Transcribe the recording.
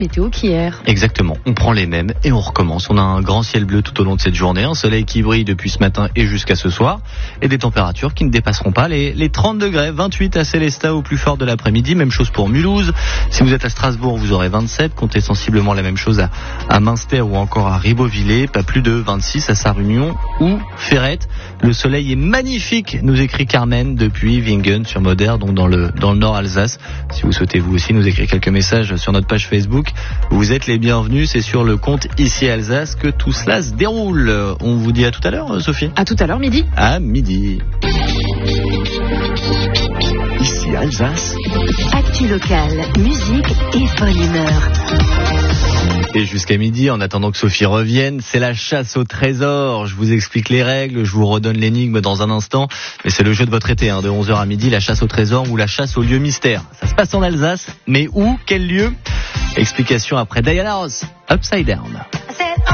Météo qu'hier. Exactement, on prend les mêmes et on recommence. On a un grand ciel bleu tout au long de cette journée, un soleil qui brille depuis ce matin et jusqu'à ce soir, et des températures qui ne dépasseront pas les 30 degrés, 28 à Célestat au plus fort de l'après-midi, même chose pour Mulhouse. Si vous êtes à Strasbourg, vous aurez 27, comptez sensiblement la même chose à Münster ou encore à Ribeauvillé, pas plus de 26 à Sarre-Union ou Ferrette. Le soleil est magnifique, nous écrit Carmen depuis Wingen sur Moder, donc dans le nord Alsace. Si vous souhaitez vous aussi nous écrire quelques messages sur notre page Facebook, vous êtes les bienvenus, c'est sur le compte Ici Alsace que tout cela se déroule. On vous dit à tout à l'heure, Sophie. À tout à l'heure, midi. À midi. Ici Alsace. Actu locale, musique et bonne humeur. Et jusqu'à midi, en attendant que Sophie revienne, c'est la chasse au trésor. Je vous explique les règles, je vous redonne l'énigme dans un instant. Mais c'est le jeu de votre été, de 11h à midi, la chasse au trésor ou la chasse au lieu mystère. Ça se passe en Alsace, mais où? Quel lieu? Explication après Diana Ross, Upside Down.